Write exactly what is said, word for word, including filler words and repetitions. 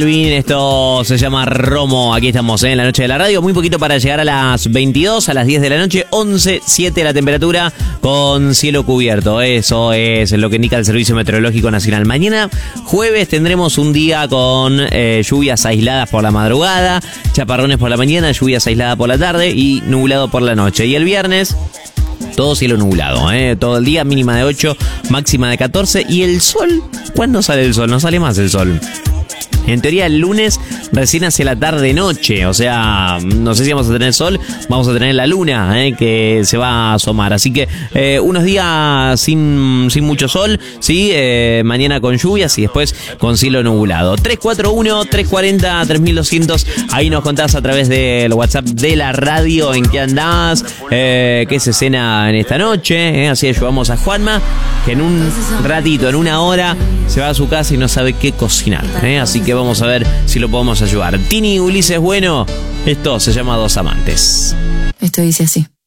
Esto se llama Romo, aquí estamos ¿eh? en la noche de la radio, muy poquito para llegar a las veintidós, a las diez de la noche, once, siete la temperatura con cielo cubierto, eso es lo que indica el Servicio Meteorológico Nacional. Mañana jueves tendremos un día con eh, lluvias aisladas por la madrugada, chaparrones por la mañana, lluvias aisladas por la tarde y nublado por la noche. Y el viernes todo cielo nublado, ¿eh? Todo el día, mínima de ocho, máxima de catorce. Y el sol, ¿cuándo sale el sol? No sale más el sol. En teoría el lunes recién hacia la tarde-noche, o sea, no sé si vamos a tener sol, vamos a tener la luna eh, que se va a asomar. Así que eh, unos días sin, sin mucho sol, sí, eh, mañana con lluvias y después con cielo nublado. tres cuatro uno, tres cuatro cero, tres mil doscientos, ahí nos contás a través del WhatsApp de la radio en qué andás, eh, qué se cena en esta noche, eh, así ayudamos a Juanma, que en un ratito, en una hora, se va a su casa y no sabe qué cocinar, eh, así que vamos a ver si lo podemos ayudar. Tini Ulises Bueno, esto se llama Dos Amantes. Esto dice así.